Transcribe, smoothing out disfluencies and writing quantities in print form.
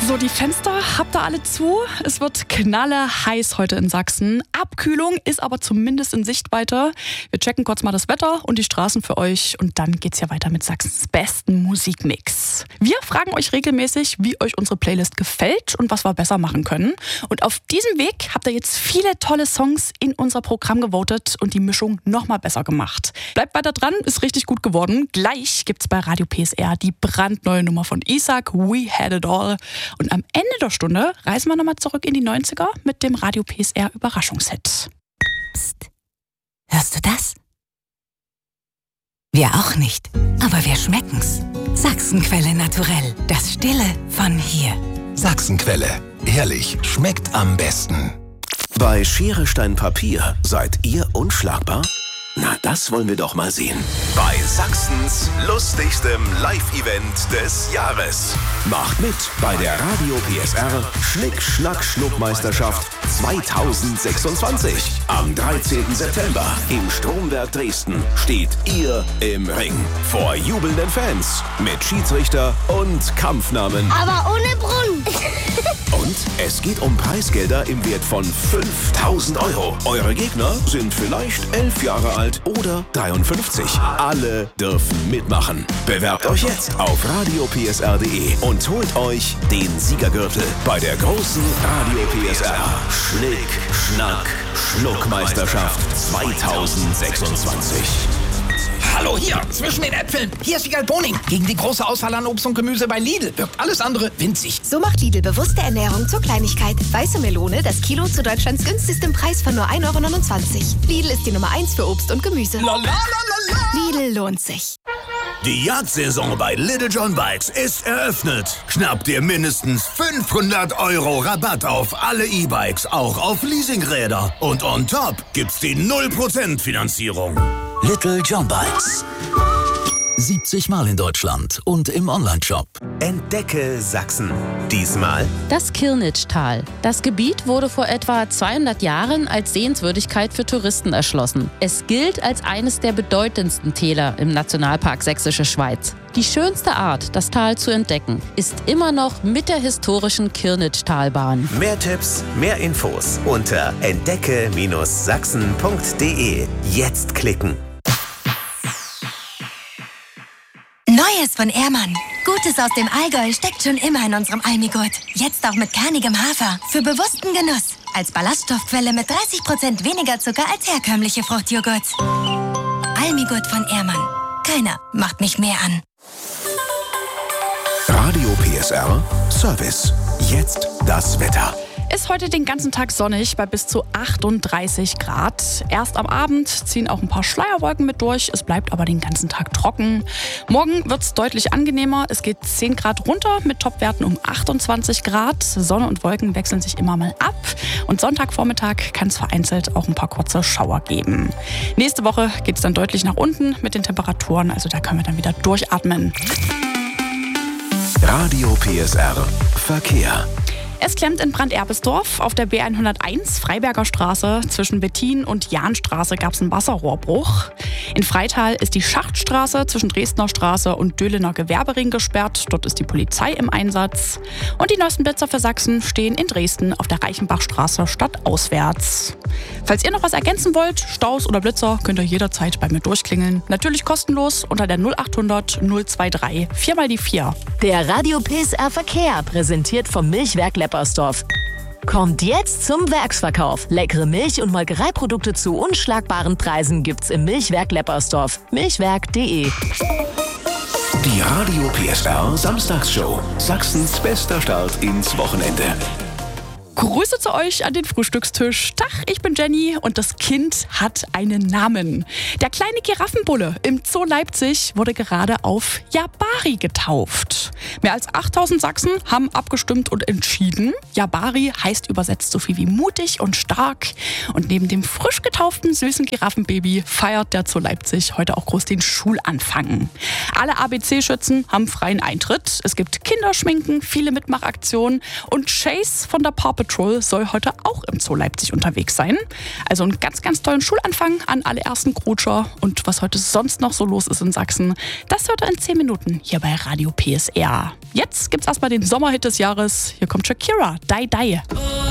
So, die Fenster habt ihr alle zu. Es wird knallerheiß heute in Sachsen. Abkühlung ist aber zumindest in Sichtweite. Wir checken kurz mal das Wetter und die Straßen für euch. Und dann geht's ja weiter mit Sachsens besten Musikmix. Wir fragen euch regelmäßig, wie euch unsere Playlist gefällt und was wir besser machen können. Und auf diesem Weg habt ihr jetzt viele tolle Songs in unser Programm gewotet und die Mischung nochmal besser gemacht. Bleibt weiter dran, ist richtig gut geworden. Gleich gibt's bei Radio PSR die brandneue Nummer von Isaac, We Had It All. Und am Ende der Stunde reisen wir nochmal zurück in die 90er mit dem Radio PSR Überraschungshit. Psst. Hörst du das? Wir auch nicht, aber wir schmecken's. Sachsenquelle naturell, das Stille von hier. Sachsenquelle, ehrlich, schmeckt am besten. Bei Schere, Stein, Papier seid ihr unschlagbar? Na, das wollen wir doch mal sehen. Bei Sachsens lustigstem Live-Event des Jahres. Macht mit bei der Radio PSR Schnick-Schnack-Schnuck-Meisterschaft 2026. Am 13. September im Stromwerk Dresden steht ihr im Ring. Vor jubelnden Fans mit Schiedsrichter und Kampfnamen. Aber ohne Brunnen. Und es geht um Preisgelder im Wert von 5.000 €. Eure Gegner sind vielleicht 11 Jahre alt oder 53. Alle dürfen mitmachen. Bewerbt euch jetzt auf radiopsr.de und holt euch den Siegergürtel bei der großen Radio PSR Schnick-Schnack-Schnuck-Meisterschaft 2026. Hallo hier, zwischen den Äpfeln. Hier ist Wiegald Boning. Gegen die große Auswahl an Obst und Gemüse bei Lidl wirkt alles andere winzig. So macht Lidl bewusste Ernährung zur Kleinigkeit. Weiße Melone, das Kilo zu Deutschlands günstigstem Preis von nur 1,29 €. Lidl ist die Nummer 1 für Obst und Gemüse. Lidl lohnt sich. Die Jagdsaison bei Little John Bikes ist eröffnet. Schnapp dir mindestens 500 € Rabatt auf alle E-Bikes, auch auf Leasingräder. Und on top gibt's die 0% Finanzierung. Little John Bikes. 70 Mal in Deutschland und im Onlineshop. Entdecke Sachsen. Diesmal das Kirnitschtal. Das Gebiet wurde vor etwa 200 Jahren als Sehenswürdigkeit für Touristen erschlossen. Es gilt als eines der bedeutendsten Täler im Nationalpark Sächsische Schweiz. Die schönste Art, das Tal zu entdecken, ist immer noch mit der historischen Kirnitschtalbahn. mehr Tipps, mehr Infos unter entdecke-sachsen.de. Jetzt klicken. Neues von Ehrmann. Gutes aus dem Allgäu steckt schon immer in unserem Almigurt. Jetzt auch mit kernigem Hafer. Für bewussten Genuss. Als Ballaststoffquelle mit 30% weniger Zucker als herkömmliche Fruchtjoghurts. Almigurt von Ehrmann. Keiner macht mich mehr an. Radio PSR Service. Jetzt das Wetter. Ist heute den ganzen Tag sonnig bei bis zu 38 Grad. Erst am Abend ziehen auch ein paar Schleierwolken mit durch. Es bleibt aber den ganzen Tag trocken. Morgen wird es deutlich angenehmer. Es geht 10 Grad runter mit Topwerten um 28 Grad. Sonne und Wolken wechseln sich immer mal ab. Und Sonntagvormittag kann es vereinzelt auch ein paar kurze Schauer geben. Nächste Woche geht es dann deutlich nach unten mit den Temperaturen. Also da können wir dann wieder durchatmen. Radio PSR Verkehr. Es klemmt in Brand-Erbisdorf auf der B101 Freiberger Straße. Zwischen Bettin und Jahnstraße gab es einen Wasserrohrbruch. In Freital ist die Schachtstraße zwischen Dresdner Straße und Döhlener Gewerbering gesperrt. Dort ist die Polizei im Einsatz. Und die neuesten Blitzer für Sachsen stehen in Dresden auf der Reichenbachstraße stadtauswärts. Falls ihr noch was ergänzen wollt, Staus oder Blitzer, könnt ihr jederzeit bei mir durchklingeln. Natürlich kostenlos unter der 0800 023 4 mal die 4. Der Radio PSR Verkehr, präsentiert vom Milchwerk Leppersdorf. Kommt jetzt zum Werksverkauf. Leckere Milch- und Molkereiprodukte zu unschlagbaren Preisen gibt's im Milchwerk Leppersdorf. Milchwerk.de. Die Radio PSR Samstagsshow. Sachsens bester Start ins Wochenende. Grüße zu euch an den Frühstückstisch. Tag, ich bin Jenny und das Kind hat einen Namen. Der kleine Giraffenbulle im Zoo Leipzig wurde gerade auf Jabari getauft. Mehr als 8000 Sachsen haben abgestimmt und entschieden. Jabari heißt übersetzt so viel wie mutig und stark. Und neben dem frisch getauften süßen Giraffenbaby feiert der Zoo Leipzig heute auch groß den Schulanfang. Alle ABC-Schützen haben freien Eintritt. Es gibt Kinderschminken, viele Mitmachaktionen und Chase von der Paw Patrol soll heute auch im Zoo Leipzig unterwegs sein. Also einen ganz, ganz tollen Schulanfang an alle ersten Grutscher. Und was heute sonst noch so los ist in Sachsen, das hört ihr in 10 Minuten hier bei Radio PSR. Jetzt gibt's erstmal den Sommerhit des Jahres. Hier kommt Shakira, Die Die.